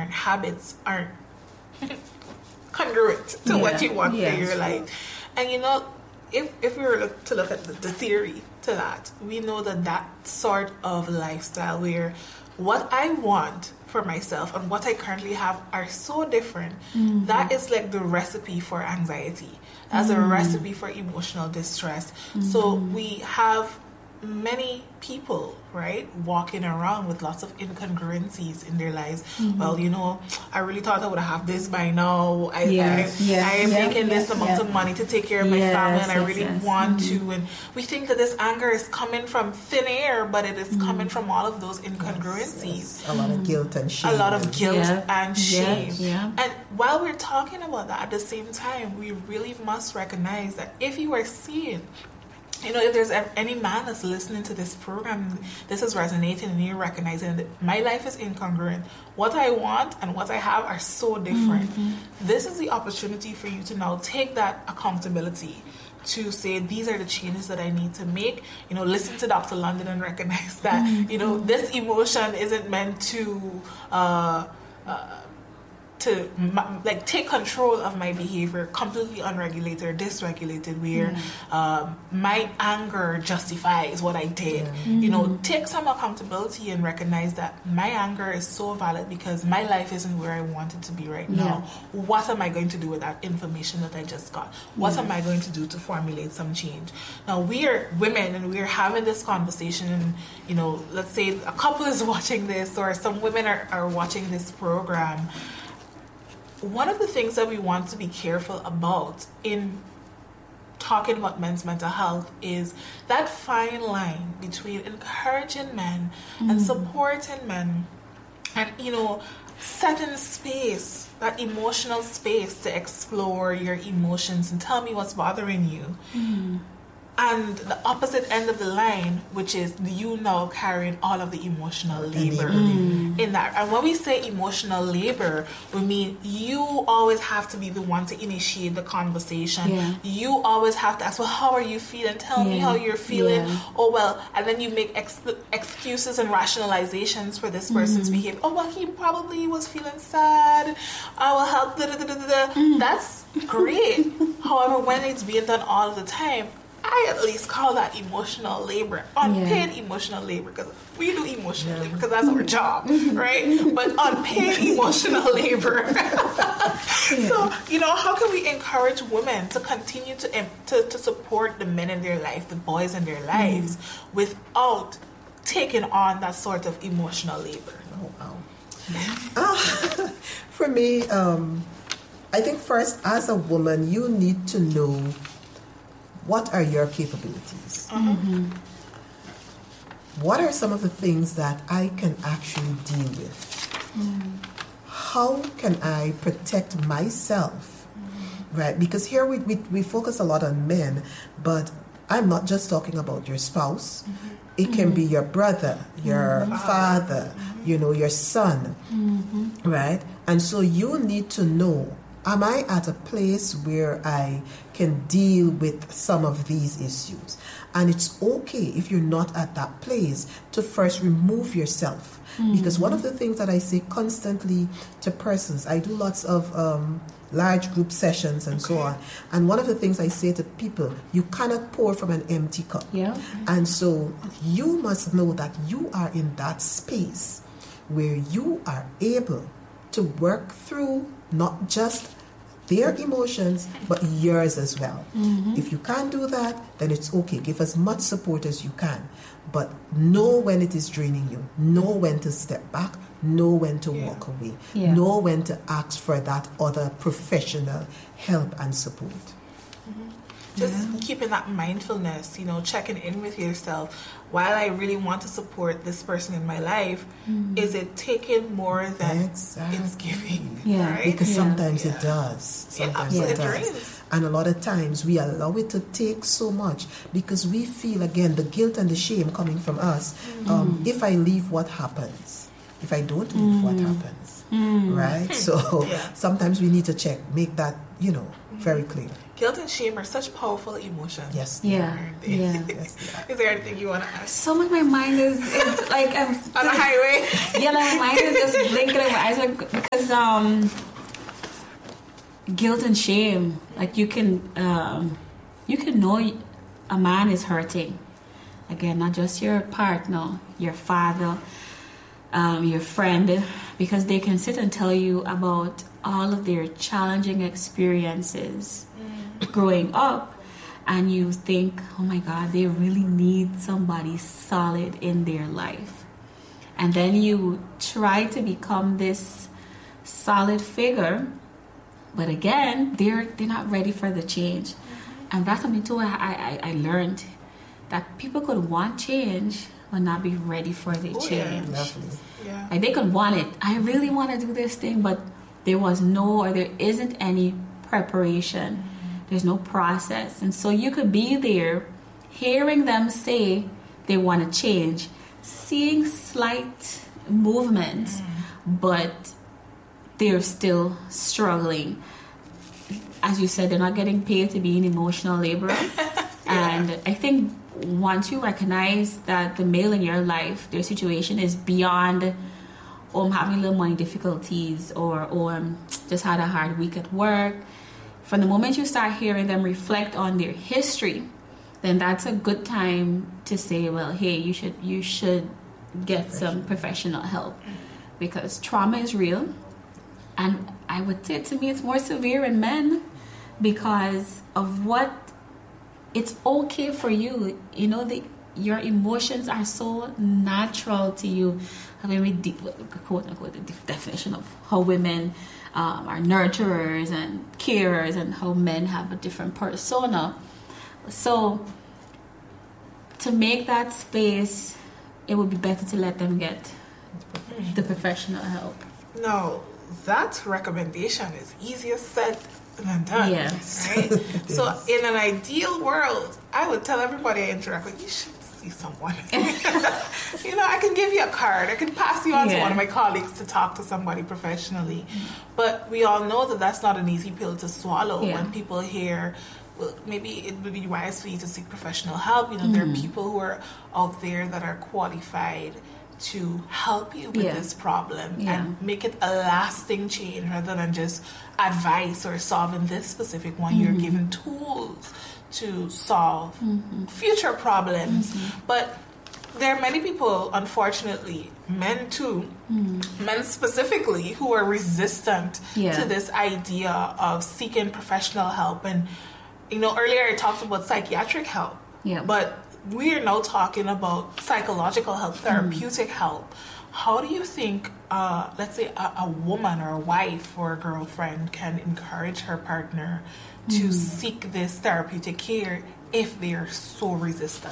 current habits aren't congruent to what you want for your life. And if we were to look at the theory to that, we know that sort of lifestyle where what I want for myself and what I currently have are so different, that is like the recipe for anxiety, as a recipe for emotional distress. So we have many people, right, walking around with lots of incongruencies in their lives. Well, I really thought I would have this by now. I am making this amount of money to take care of my family, and I really want to. And we think that this anger is coming from thin air, but it is coming from all of those incongruencies. A lot of guilt and shame. A lot of guilt and shame. Yeah. And while we're talking about that, at the same time, we really must recognize that if you are seeing, if there's any man that's listening to this program, this is resonating, and you're recognizing that my life is incongruent. What I want and what I have are so different. This is the opportunity for you to now take that accountability to say, these are the changes that I need to make. Listen to Dr. London and recognize that, this emotion isn't meant to take control of my behavior, completely unregulated or dysregulated, where my anger justifies what I did. Take some accountability and recognize that my anger is so valid because my life isn't where I want it to be right now. What am I going to do with that information that I just got? What am I going to do to formulate some change? Now, we are women and we're having this conversation, and let's say a couple is watching this, or some women are watching this program. One of the things that we want to be careful about in talking about men's mental health is that fine line between encouraging men and supporting men, and setting space, that emotional space to explore your emotions and tell me what's bothering you. And the opposite end of the line, which is you now carrying all of the emotional labor in that. And when we say emotional labor, we mean you always have to be the one to initiate the conversation. You always have to ask, well, how are you feeling? Tell me how you're feeling. Oh, well, and then you make excuses and rationalizations for this person's behavior. Oh, well, he probably was feeling sad. I will help. That's great. However, when it's being done all the time, I at least call that emotional labor, unpaid emotional labor, because we do emotional labor because that's our job, right? But unpaid emotional labor. So, how can we encourage women to continue to support the men in their life, the boys in their lives, without taking on that sort of emotional labor? Oh, wow. For me, I think first, as a woman, you need to know what are your capabilities? What are some of the things that I can actually deal with? How can I protect myself? Right? Because here we focus a lot on men, but I'm not just talking about your spouse. It can be your brother, your father, your son, right? And so you need to know, am I at a place where I can deal with some of these issues? And it's okay if you're not at that place to first remove yourself. Because one of the things that I say constantly to persons, I do lots of large group sessions and so on. And one of the things I say to people, you cannot pour from an empty cup. And so you must know that you are in that space where you are able to work through not just their emotions, but yours as well. If you can't do that, then it's okay. Give as much support as you can. But know when it is draining you. Know when to step back. Know when to walk away. Know when to ask for that other professional help and support. Just keeping that mindfulness, checking in with yourself. While I really want to support this person in my life, is it taking more than it's giving? Right? Because sometimes it does. Sometimes it does. Drains. And a lot of times we allow it to take so much because we feel, again, the guilt and the shame coming from us. If I leave, what happens? If I don't leave, what happens? Right? So sometimes we need to make that, very clear. Guilt and shame are such powerful emotions. Yes. Is there anything you want to ask? So much my mind is like I'm on the highway. My mind is just blinking in my eyes because is guilt and shame. Like you can know a man is hurting. Again, not just your partner, your father, your friend, because they can sit and tell you about all of their challenging experiences growing up, and you think, oh my God, they really need somebody solid in their life. And then you try to become this solid figure, but again, they're not ready for the change. And that's something too I learned, that people could want change but not be ready for the change. Yeah. Like they could want it. I really want to do this thing, but there isn't any preparation. There's no process. And so you could be there hearing them say they want to change, seeing slight movements, but they're still struggling. As you said, they're not getting paid to be an emotional laborer. And I think once you recognize that the male in your life, their situation is beyond having little money difficulties or just had a hard week at work, from the moment you start hearing them reflect on their history, then that's a good time to say, well, hey, you should get some professional help, because trauma is real. And I would say, to me, it's more severe in men because of what it's okay for you. You know, your emotions are so natural to you. I mean, we quote unquote the definition of how women are nurturers and carers, and how men have a different persona. So to make that space, it would be better to let them get the professional help. No, that recommendation is easier said than done. Yes. Right? So in an ideal world, I would tell everybody I interact with, you should see someone. You know, I can give you a card. I can pass you on to one of my colleagues to talk to somebody professionally. But we all know that that's not an easy pill to swallow. When people hear, well, maybe it would be wise for you to seek professional help. You know, there are people who are out there that are qualified to help you with this problem and make it a lasting change rather than just advice or solving this specific one. You're given tools to solve future problems. But there are many people, unfortunately, men too, men specifically, who are resistant to this idea of seeking professional help. And, you know, earlier I talked about psychiatric help, but we are now talking about psychological help, therapeutic help. How do you think, let's say, a woman or a wife or a girlfriend can encourage her partner to seek this therapeutic care if they are so resistant?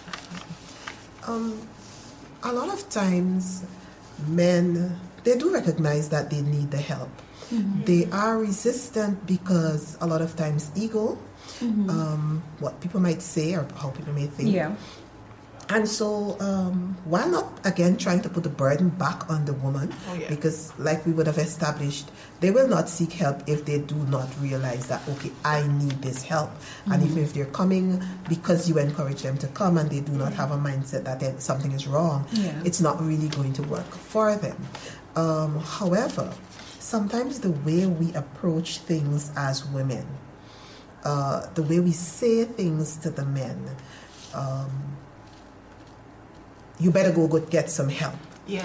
A lot of times, men, they do recognize that they need the help. They are resistant because a lot of times ego, what people might say or how people may think. And so, while not, again, trying to put the burden back on the woman, because like we would have established, they will not seek help if they do not realize that, okay, I need this help. And if they're coming because you encourage them to come and they do not have a mindset that something is wrong, it's not really going to work for them. However, sometimes the way we approach things as women, the way we say things to the men, you better go get some help. We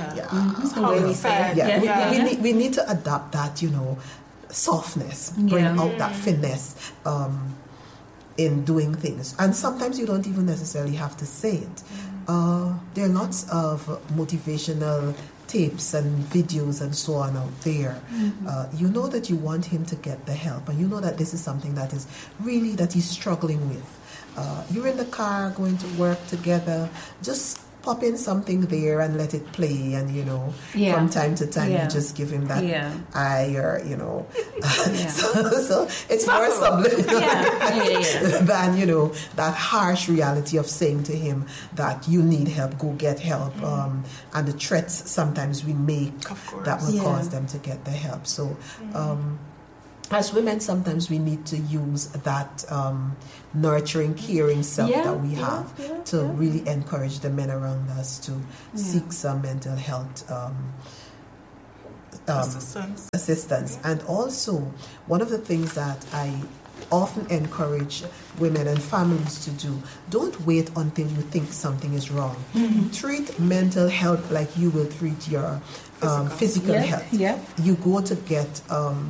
need to adopt that, you know, softness, bring out that finesse in doing things. And sometimes you don't even necessarily have to say it. There are lots of motivational tapes and videos and so on out there. You know that you want him to get the help, and you know that this is something that is really that he's struggling with. You're in the car going to work together, just pop in something there and let it play, and you know, from time to time you just give him that eye, or you know, so it's more subliminal than, you know, that harsh reality of saying to him that you need help, go get help, and the threats sometimes we make that will cause them to get the help. So as women, sometimes we need to use that nurturing, caring self that we have to really encourage the men around us to seek some mental health assistance. And also, one of the things that I often encourage women and families to do, don't wait until you think something is wrong. Treat mental health like you will treat your physical health. You go to get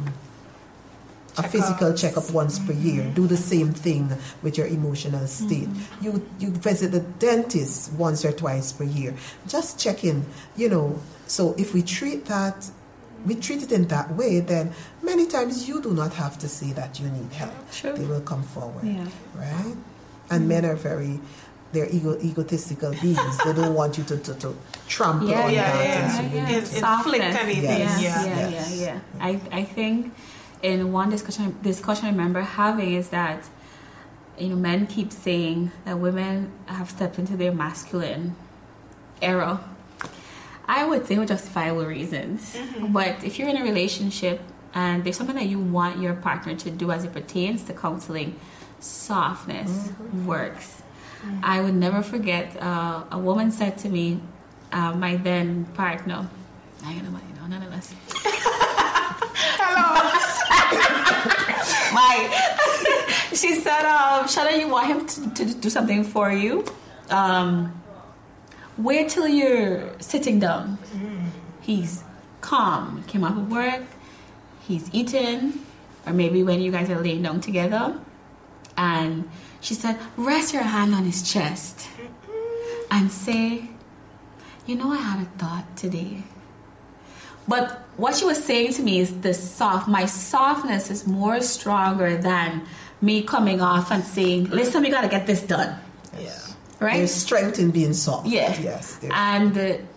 a physical checkup once per year. Do the same thing with your emotional state. You visit the dentist once or twice per year. Just check in, So if we treat it in that way, then many times you do not have to say that you need help. True. They will come forward, right? And men are they're egotistical beings. They don't want you to trample on that. Inflict anything. I think in one discussion I remember having is that, men keep saying that women have stepped into their masculine era. I would say with justifiable reasons. But if you're in a relationship and there's something that you want your partner to do as it pertains to counseling, softness works. I would never forget, a woman said to me, my then partner, none of us. Hello. She said, Shada, you want him to do something for you? Wait till you're sitting down. He's calm, came off of work, he's eaten, or maybe when you guys are laying down together. And she said, rest your hand on his chest and say, I had a thought today. But what she was saying to me is my softness is more stronger than me coming off and saying, listen, we got to get this done. Yeah. Right? There's strength in being soft. Yeah. Yes. And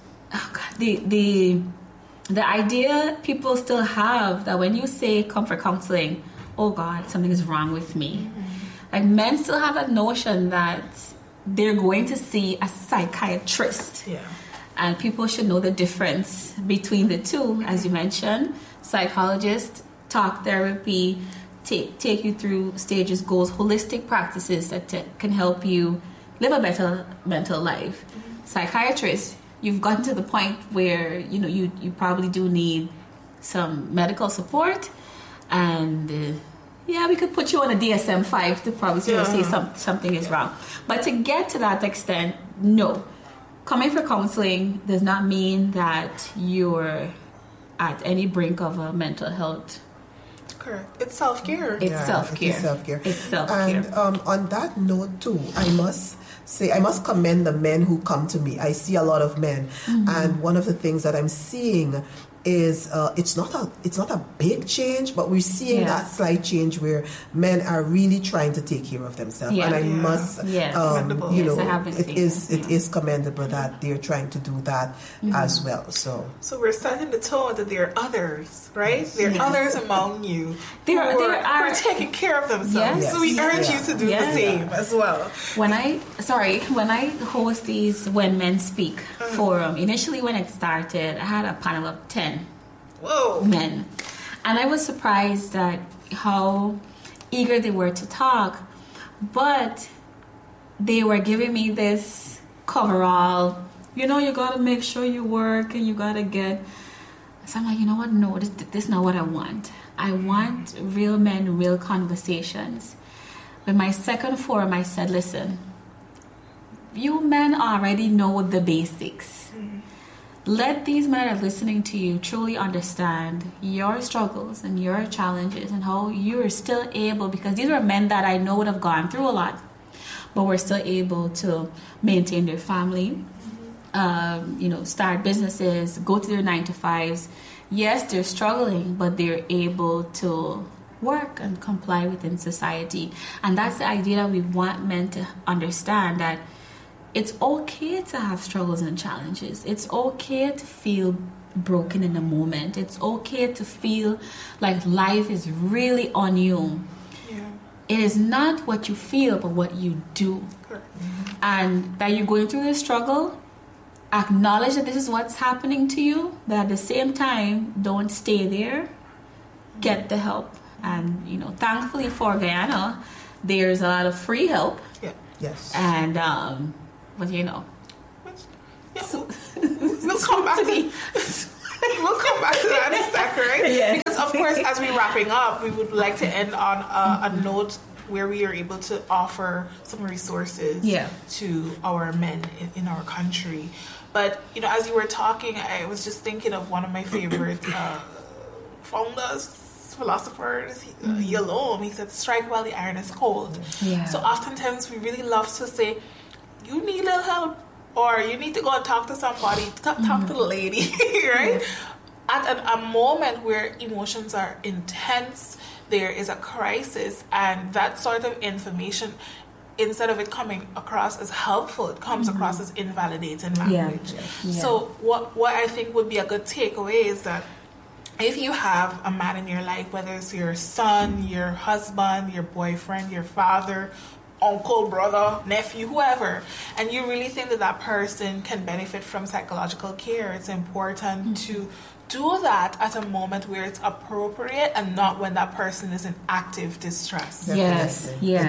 the idea people still have that when you say come for counseling, oh God, something is wrong with me. Like, men still have that notion that they're going to see a psychiatrist. Yeah. And people should know the difference between the two, as you mentioned. Psychologists, talk therapy, take you through stages, goals, holistic practices that can help you live a better mental life. Psychiatrists, you've gotten to the point where you probably do need some medical support, and we could put you on a DSM-5 to probably say something is wrong. But to get to that extent, no. Coming for counseling does not mean that you're at any brink of a mental health. Correct. It's self-care. It's self-care. It is self-care. It's self-care. And on that note too, I must commend the men who come to me. I see a lot of men, and one of the things that I'm seeing is it's not a big change, but we're seeing that slight change where men are really trying to take care of themselves, and I must, it is commendable that they're trying to do that as well. So we're setting the tone that there are others, right? There are others among you who are taking care of themselves. So we urge you to do the same as well. When I host these When Men Speak forum, initially when it started, I had a panel of 10 men, and I was surprised at how eager they were to talk, but they were giving me this coverall, you gotta make sure you work and you gotta get. So I'm like, you know what, no, this is not what I want. I want real men, real conversations. With my second forum, I said, listen, you men already know the basics. Let these men that are listening to you truly understand your struggles and your challenges and how you are still able, because these are men that I know would have gone through a lot, but were still able to maintain their family, start businesses, go to their 9-to-5s. Yes, they're struggling, but they're able to work and comply within society. And that's the idea that we want men to understand, that it's okay to have struggles and challenges. It's okay to feel broken in the moment. It's okay to feel like life is really on you. Yeah. It is not what you feel, but what you do. Correct. And that you're going through this struggle, acknowledge that this is what's happening to you, but at the same time, don't stay there. Get the help. And, thankfully for Guyana, there's a lot of free help. Yeah. Yes. And, we'll come back to me. We'll come back to that in a second, right? Yeah. Because, of course, as we're wrapping up, we would like to end on a note where we are able to offer some resources to our men in our country. But, as you were talking, I was just thinking of one of my favorite philosophers, Yalom. He said, strike while the iron is cold. Yeah. So oftentimes we really love to say, you need a little help, or you need to go and talk to somebody, talk to the lady, right? At a moment where emotions are intense, there is a crisis, and that sort of information, instead of it coming across as helpful, it comes across as invalidating language. So what I think would be a good takeaway is that if you have a man in your life, whether it's your son, your husband, your boyfriend, your father, uncle, brother, nephew, whoever, and you really think that person can benefit from psychological care, it's important to do that at a moment where it's appropriate and not when that person is in active distress. Yes.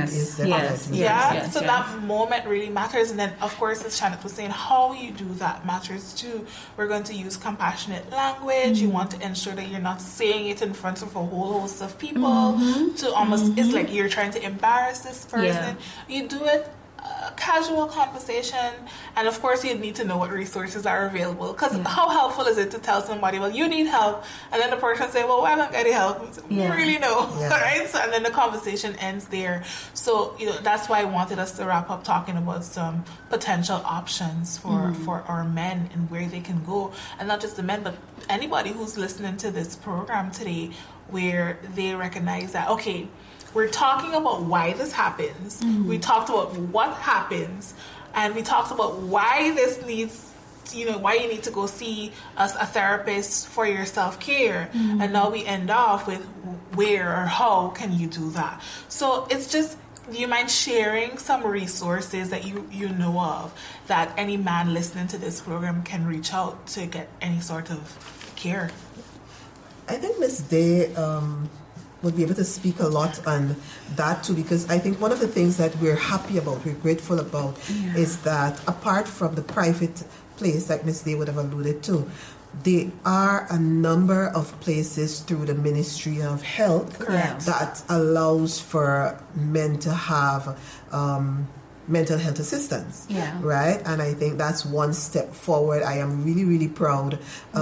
So that moment really matters. And then, of course, as Shannon was saying, how you do that matters too. We're going to use compassionate language. You want to ensure that you're not saying it in front of a whole host of people to almost, it's like you're trying to embarrass this person. You do it casual conversation, and of course you need to know what resources are available, because how helpful is it to tell somebody, well, you need help, and then the person say, well, why don't I get help? You really know, right? So, and then the conversation ends there. So that's why I wanted us to wrap up talking about some potential options for our men and where they can go, and not just the men, but anybody who's listening to this program today, where they recognize that, okay, we're talking about why this happens. We talked about what happens, and we talked about why this needs, why you need to go see a therapist for your self-care. And now we end off with where or how can you do that. So it's just, do you mind sharing some resources that you know of that any man listening to this program can reach out to get any sort of care? I think Ms. Day would be able to speak a lot on that too, because I think one of the things that we're happy about, we're grateful about, is that apart from the private place that Ms. Day would have alluded to, there are a number of places through the Ministry of Health that allows for men to have mental health assistance, right? And I think that's one step forward. I am really, really proud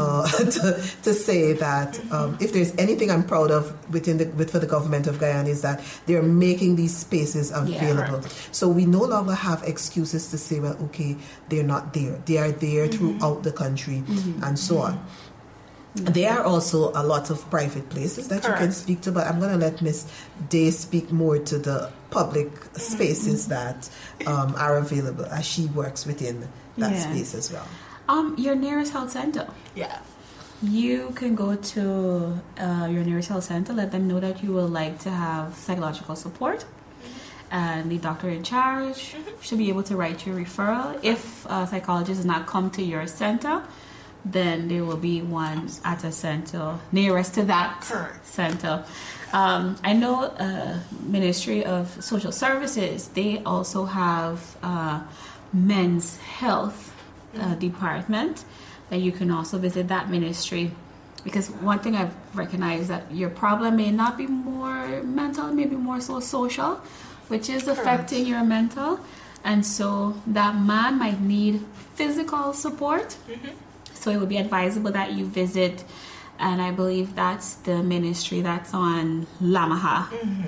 to say that if there's anything I'm proud of for the government of Guyana, is that they're making these spaces available. So we no longer have excuses to say, well, okay, they're not there. They are there throughout the country and so on. There are also a lot of private places that you can speak to, but I'm going to let Ms. Day speak more to the public spaces that are available, as she works within that space as well. Your nearest health center. You can go to your nearest health center, let them know that you would like to have psychological support, and the doctor in charge should be able to write you a referral. If a psychologist does not come to your center, then there will be one at a center nearest to that center. I know Ministry of Social Services, they also have men's health department that you can also visit that ministry, because one thing I've recognized that your problem may not be more mental, maybe more so social, which is affecting your mental, and so that man might need physical support. So it would be advisable that you visit, and I believe that's the ministry that's on Lamaha.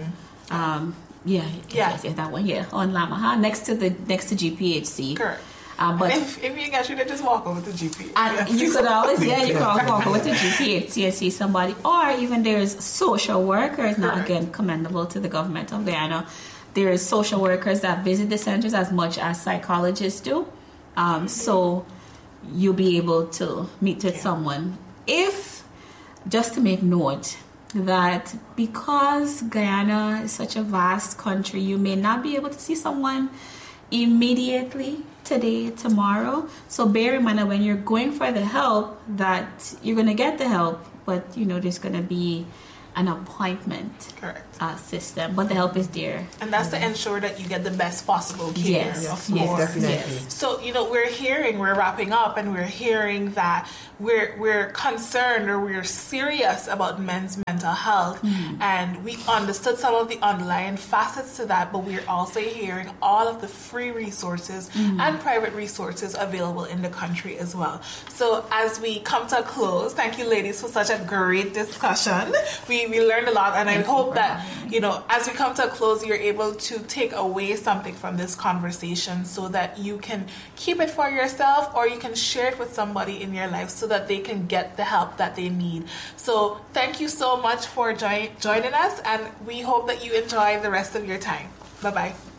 That one, on Lamaha, next to GPHC. Correct. But if you get you, just walk over to GPHC. And you could always, you can walk over to GPHC and see somebody, or even there's social workers. Now, again, commendable to the government of Guyana. There's social workers that visit the centers as much as psychologists do. So you'll be able to meet with someone. If, just to make note, that because Guyana is such a vast country, you may not be able to see someone immediately, today, tomorrow. So bear in mind that when you're going for the help, that you're going to get the help, but there's going to be an appointment system, but the help is there. And that's to ensure that you get the best possible care, Yes, of yes, course. definitely. yes. So, we're wrapping up, and we're hearing that we're concerned, or we're serious about men's mental health, and we understood some of the underlying facets to that, but we're also hearing all of the free resources and private resources available in the country as well. So as we come to a close, thank you ladies for such a great discussion. We learned a lot, and I hope that, as we come to a close, you're able to take away something from this conversation so that you can keep it for yourself, or you can share it with somebody in your life so that they can get the help that they need. So thank you so much for joining us, and we hope that you enjoy the rest of your time. Bye-bye.